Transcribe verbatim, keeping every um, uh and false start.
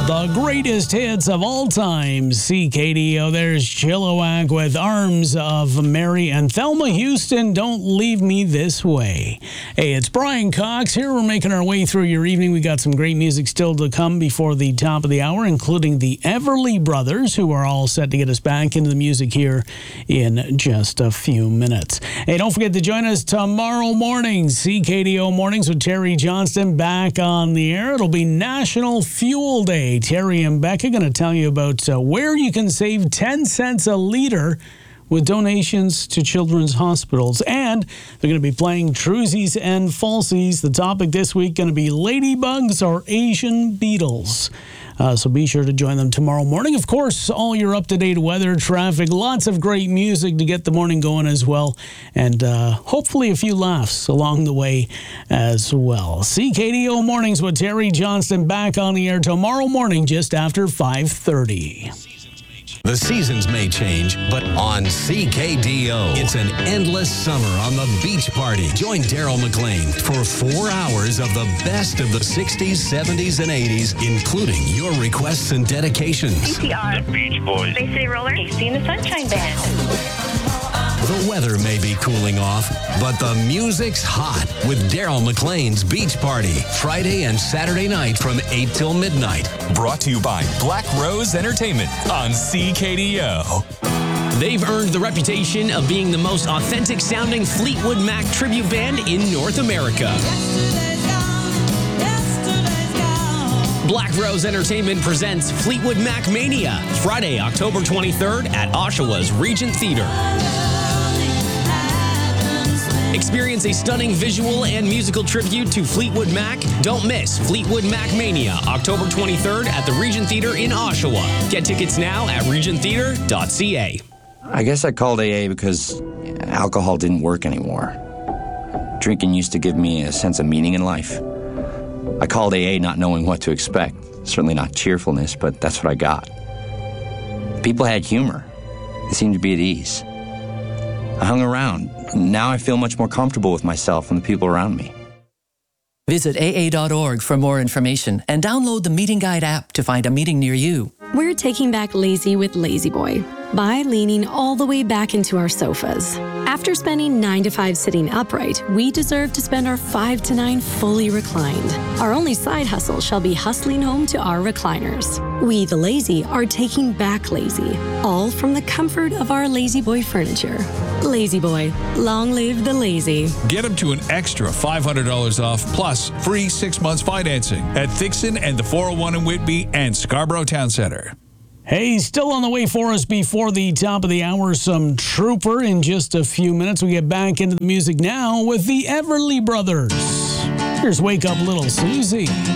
The greatest hits of all time. C K D O, there's Chilliwack with Arms of Mary and Thelma Houston, Don't Leave Me This Way. Hey, it's Brian Cox here. We're making our way through your evening. We got some great music still to come before the top of the hour, including the Everly Brothers, who are all set to get us back into the music here in just a few minutes. Hey, don't forget to join us tomorrow morning. C K D O Mornings with Terry Johnston back on the air. It'll be National Fuel Day. Terry and Becca going to tell you about uh, where you can save ten cents a liter with donations to children's hospitals. And they're going to be playing Truesies and Falsies. The topic this week going to be ladybugs or Asian beetles. Uh, so be sure to join them tomorrow morning. Of course, all your up-to-date weather, traffic, lots of great music to get the morning going as well. And uh, hopefully a few laughs along the way as well. C K D O Mornings with Terry Johnston back on the air tomorrow morning just after five thirty. The seasons may change, but on C K D O, it's an endless summer on the beach party. Join Daryl McLean for four hours of the best of the sixties, seventies, and eighties, including your requests and dedications. C P R. The Beach Boys. Bay City Roller. Casey and the Sunshine Band. The weather may be cooling off, but the music's hot with Daryl McLean's Beach Party. Friday and Saturday night from eight till midnight. Brought to you by Black Rose Entertainment on C K D O. They've earned the reputation of being the most authentic sounding Fleetwood Mac tribute band in North America. Black Rose Entertainment presents Fleetwood Mac Mania, Friday, October twenty-third at Oshawa's Regent Theatre. Experience a stunning visual and musical tribute to Fleetwood Mac. Don't miss Fleetwood Mac Mania, October twenty-third at the Regent Theatre in Oshawa. Get tickets now at regent theatre dot c a. I guess I called A A because alcohol didn't work anymore. Drinking used to give me a sense of meaning in life. I called A A not knowing what to expect. Certainly not cheerfulness, but that's what I got. People had humor. They seemed to be at ease. I hung around. Now I feel much more comfortable with myself and the people around me. Visit A A dot org for more information and download the Meeting Guide app to find a meeting near you. We're taking back lazy with Lazy Boy by leaning all the way back into our sofas. After spending nine to five sitting upright, we deserve to spend our five to nine fully reclined. Our only side hustle shall be hustling home to our recliners. We, the lazy, are taking back lazy, all from the comfort of our Lazy Boy furniture. Lazy Boy, long live the lazy. Get them to an extra five hundred dollars off, plus free six months financing at Thixon and the four oh one in Whitby and Scarborough Town Centre. Hey, still on the way for us before the top of the hour, some Trooper in just a few minutes. We get back into the music now with the Everly Brothers. Here's Wake Up Little Susie.